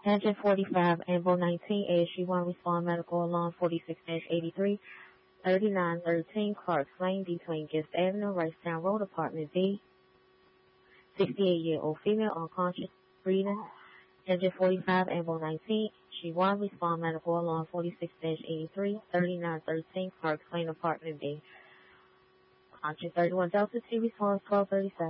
Engine 45, Ambo 19, ASU-1, respond medical alarm 46-83, 3913 Clarks Lane between Gibbs Avenue, Wrightstown Road, apartment B. 68-year-old female unconscious, breathing. Engine 45, Ambo 19, ASU-1, respond medical alarm 46-83, 3913 Clarks Lane, apartment B. Conscious 31 Delta T response 1237.